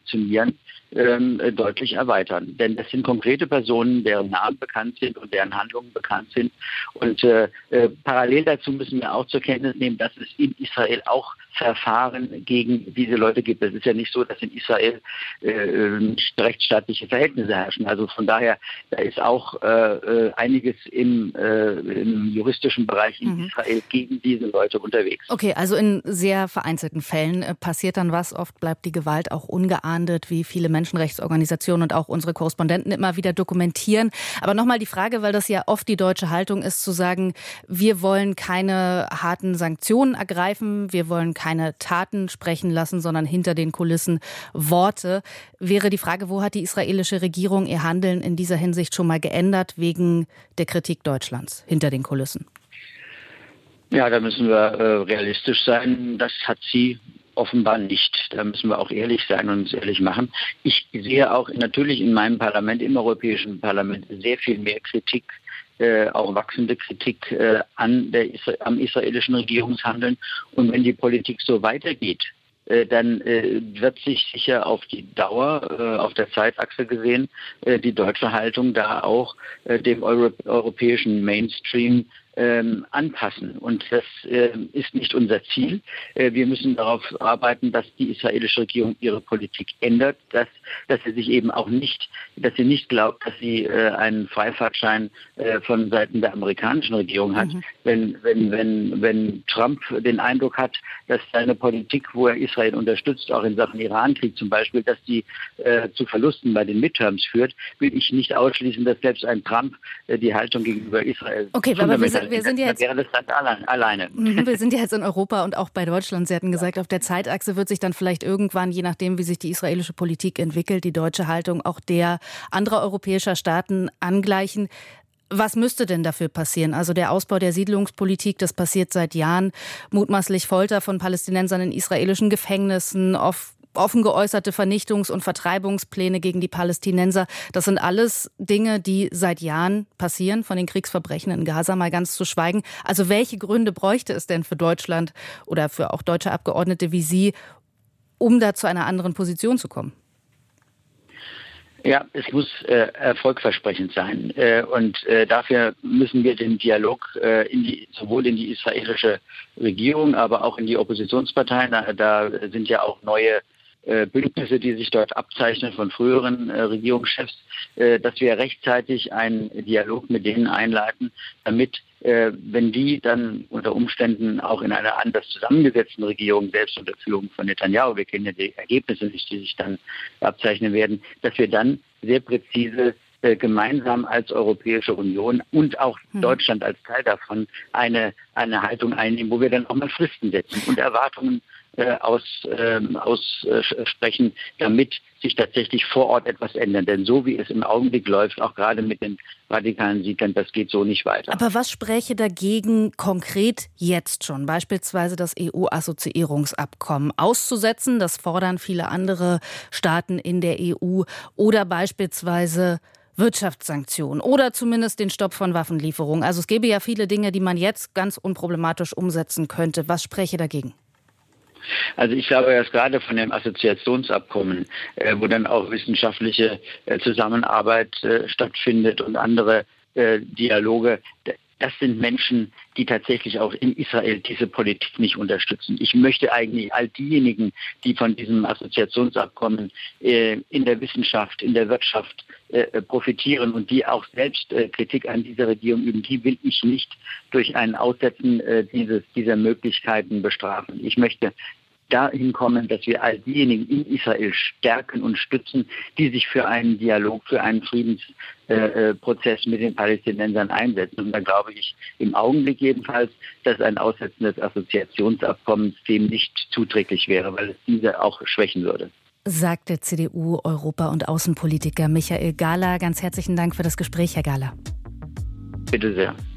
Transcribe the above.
sanktionieren, deutlich erweitern. Denn das sind konkrete Personen, deren Namen bekannt sind und deren Handlungen bekannt sind. Und parallel dazu müssen wir auch zur Kenntnis nehmen, dass es in Israel auch Verfahren gegen diese Leute gibt. Es ist ja nicht so, dass in Israel nicht rechtsstaatliche Verhältnisse herrschen. Also von daher, da ist auch einiges im juristischen Bereich in Israel gegen diese Leute unterwegs. Okay, also in sehr vereinzelten Fällen passiert dann was. Oft bleibt die Gewalt auch ungeahndet, wie viele Menschenrechtsorganisationen und auch unsere Korrespondenten immer wieder dokumentieren. Aber nochmal die Frage, weil das ja oft die deutsche Haltung ist, zu sagen, wir wollen keine harten Sanktionen ergreifen, wir wollen keine Taten sprechen lassen, sondern hinter den Kulissen Worte. Wäre die Frage, wo hat die israelische Regierung ihr Handeln in dieser Hinsicht schon mal geändert, wegen der Kritik Deutschlands hinter den Kulissen? Ja, da müssen wir realistisch sein. Das hat sie offenbar nicht. Da müssen wir auch ehrlich sein und uns ehrlich machen. Ich sehe auch natürlich in meinem Parlament, im Europäischen Parlament, sehr viel mehr Kritik, auch wachsende Kritik am israelischen Regierungshandeln. Und wenn die Politik so weitergeht, dann wird sich sicher auf die Dauer, auf der Zeitachse gesehen, die deutsche Haltung da auch dem europäischen Mainstream anpassen. Und das ist nicht unser Ziel. Wir müssen darauf arbeiten, dass die israelische Regierung ihre Politik ändert, dass sie sich eben auch nicht, dass sie nicht glaubt, dass sie einen Freifahrtschein von Seiten der amerikanischen Regierung hat. Wenn Trump den Eindruck hat, dass seine Politik, wo er Israel unterstützt, auch in Sachen Irankrieg zum Beispiel, dass die zu Verlusten bei den Midterms führt, will ich nicht ausschließen, dass selbst ein Trump die Haltung gegenüber Israel wir sind ja jetzt, wäre das Land alleine. Wir sind ja jetzt in Europa und auch bei Deutschland. Sie hatten gesagt, auf der Zeitachse wird sich dann vielleicht irgendwann, je nachdem, wie sich die israelische Politik entwickelt, die deutsche Haltung auch der anderer europäischer Staaten angleichen. Was müsste denn dafür passieren? Also der Ausbau der Siedlungspolitik, das passiert seit Jahren. Mutmaßlich Folter von Palästinensern in israelischen Gefängnissen, offen geäußerte Vernichtungs- und Vertreibungspläne gegen die Palästinenser. Das sind alles Dinge, die seit Jahren passieren, von den Kriegsverbrechen in Gaza mal ganz zu schweigen. Also welche Gründe bräuchte es denn für Deutschland oder für auch deutsche Abgeordnete wie Sie, um da zu einer anderen Position zu kommen? Ja, es muss erfolgversprechend sein. Und dafür müssen wir den Dialog sowohl in die israelische Regierung, aber auch in die Oppositionsparteien, da sind ja auch neue Bündnisse, die sich dort abzeichnen von früheren Regierungschefs, dass wir rechtzeitig einen Dialog mit denen einleiten, damit, wenn die dann unter Umständen auch in einer anders zusammengesetzten Regierung, selbst unter Führung von Netanyahu, wir kennen ja die Ergebnisse nicht, die sich dann abzeichnen werden, dass wir dann sehr präzise gemeinsam als Europäische Union und auch Deutschland als Teil davon eine Haltung einnehmen, wo wir dann auch mal Fristen setzen und Erwartungen aussprechen, damit sich tatsächlich vor Ort etwas ändert. Denn so wie es im Augenblick läuft, auch gerade mit den radikalen Siedlern, das geht so nicht weiter. Aber was spräche dagegen konkret jetzt schon? Beispielsweise das EU-Assoziierungsabkommen auszusetzen, das fordern viele andere Staaten in der EU, oder beispielsweise Wirtschaftssanktionen oder zumindest den Stopp von Waffenlieferungen. Also es gäbe ja viele Dinge, die man jetzt ganz unproblematisch umsetzen könnte. Was spräche dagegen? Also ich glaube, dass gerade von dem Assoziationsabkommen, wo dann auch wissenschaftliche Zusammenarbeit stattfindet und andere Dialoge, das sind Menschen, die tatsächlich auch in Israel diese Politik nicht unterstützen. Ich möchte eigentlich all diejenigen, die von diesem Assoziationsabkommen in der Wissenschaft, in der Wirtschaft profitieren und die auch selbst Kritik an dieser Regierung üben, die will ich nicht durch ein Aussetzen dieser Möglichkeiten bestrafen. Ich möchte dahin kommen, dass wir all diejenigen in Israel stärken und stützen, die sich für einen Dialog, für einen Friedensprozess mit den Palästinensern einsetzen. Und da glaube ich im Augenblick jedenfalls, dass ein Aussetzen des Assoziationsabkommens dem nicht zuträglich wäre, weil es diese auch schwächen würde. Sagt der CDU-Europa- und Außenpolitiker Michael Gahler. Ganz herzlichen Dank für das Gespräch, Herr Gahler. Bitte sehr.